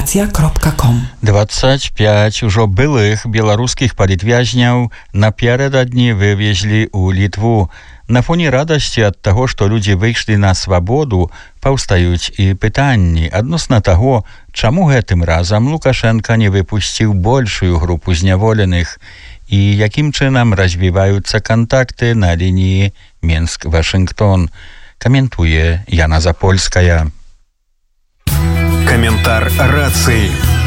Racja.com 25 ужо былых беларускіх палітвязняў напярэдадні вывезлі ў Літву. На фоне радасці ад таго, што людзі выйшлі на свабоду, паўстаюць і пытанні адносна таго, чаму гэтым разам Лукашенка не выпусціў большую групу зняволеных і якім чынам развіваюцца кантакты на лініі Менск-Вашынгтон. Каментуе Яна Запольская. Каментар рацыі.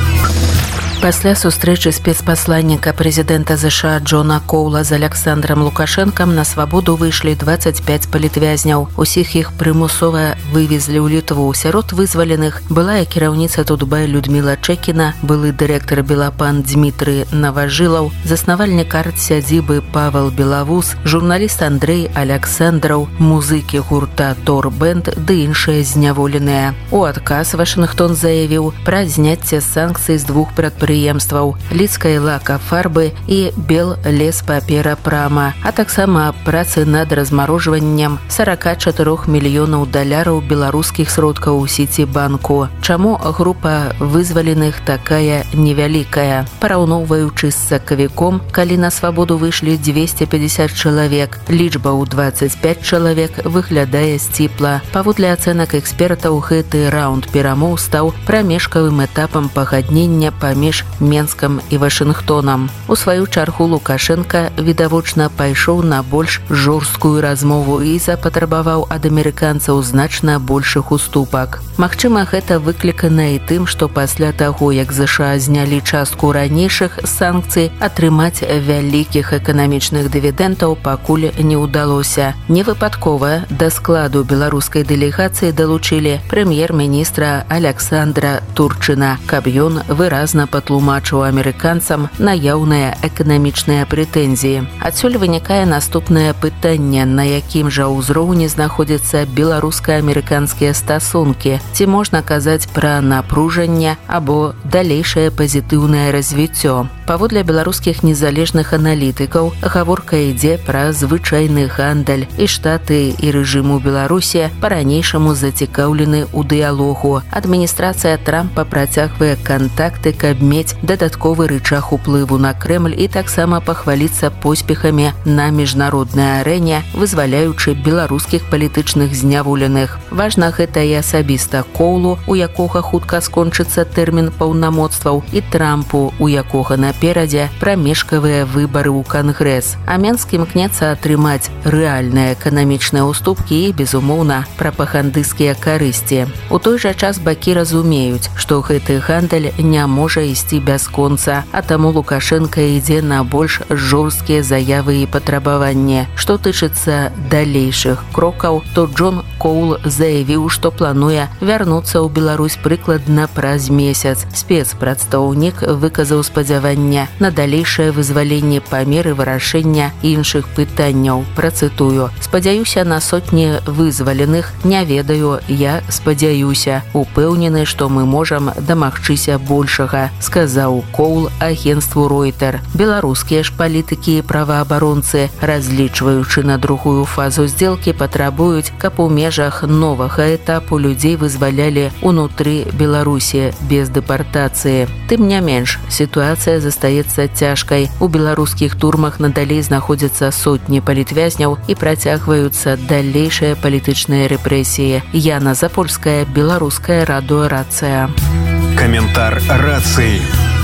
Пасля сустрэчы спецпасланніка прэзідэнта ЗША Джона Коула з Александрам Лукашэнкам на свабоду выйшлі 25 палітвязняў. Усіх іх прымусова вывезлі ў Літву. Сярод вызваленых была і кіраўніца Тутбай Людміла Чэкіна, былы дырэктар Белапан Дмітрый Наважылаў, заснавальнік арт-сядзібы Павел Белавус, журналіст Андрэй Александраў, музыкі гурта Тор Бэнд ды іншыя зняволеныя. У адказ Вашынгтон заявіў пра зняцце санкцый з двух прадпрыемстваў Лідскай лака фарбы і Бел лес папера прама, а таксама працы над размарожваннем 44 мільёнаў даляраў беларускіх сродкаў у Сіцібанку. Чаму група вызваленых такая невялікая? Параўноўваючы з сакавіком, калі на свабоду выйшлі 250 чалавек, лічба ў 25 чалавек выглядае сціпла. Паводле ацэнак экспертаў, гэты раунд перамоў стаў прамежкавым этапам пагаднення паміж Менскам і Вашынгтонам. У сваю чаргу Лукашенка, відавочна, пайшоў на больш жорсткую размову і запатрабаваў ад амерыканцаў значна большых уступак. Магчыма, гэта выклікана і тым, што пасля таго, як ЗША знялі частку ранейшых санкцый, атрымаць вялікіх эканамічных дывідэнтаў пакуль не ўдалося. Невыпадкова да складу беларускай дэлегацыі далучылі прэм'ер-міністра Александра Турчына, каб ён выразна патлумачыў амерыканцам наяўныя эканамічныя прэтэнзіі. Адсюль вынікае наступнае пытанне, на якім жа ўзроўні знаходзяцца беларуска-амерыканскія стасункі. Ці можна казаць пра напружанне або далейшае пазітыўнае развіццё? Паводле беларускіх незалежных аналітыкаў, гаворка ідзе пра звычайны гандаль, і штаты і рэжыму Беларусі па-ранейшаму зацікаўлены ў дыялогу. Адміністрацыя Трампа працягвае кантакты, каб мець дадатковы рычаг уплыву на Крэмль і таксама пахваліцца поспехамі на міжнароднай арэне, вызваляючы беларускіх палітычных зняволеных. Важна гэта і асабіста Коулу, у якога хутка скончыцца тэрмін паўнамоцтваў, і Трампу, у якога наперадзе прамежкавыя выбары ў Кангрэс. А Менск імкнецца атрымаць рэальныя эканамічныя ўступкі і, безумоўна, прапагандысцкія карысці. У той жа час бакі разумеюць, што гэты гандаль не можа ісці бясконца, а таму Лукашенка ідзе на больш жорсткія заявы і патрабаванні. Што тычыцца далейшых крокаў, то Джон Коул заявіў, што плануе вярнуцца ў Беларусь прыкладна праз месяц. Спецпрадстаўнік выказаў спадзяванне на далейшае вызваленне па меры вырашэння іншых пытанняў. Працытую: «Спадзяюся на сотні вызваленых, не ведаю, я спадзяюся. Упэўнены, што мы можам дамагчыся большага», сказаў Коул агенству Ройтер. Беларускія ж палітыкі і праваабаронцы, разлічваючы на другую фазу здзелкі, патрабуюць, каб у межах новага этапу людзей вызвалялі ўнутры Беларусі без дэпартацыі. Тым не менш, сітуацыя застаецца цяжкай. У беларускіх турмах надалей знаходзяцца сотні палітвязняў і працягваюцца далейшыя палітычныя рэпрэсіі. Яна Запольская, Беларуская радыё Рацыя. Каментар рацыі.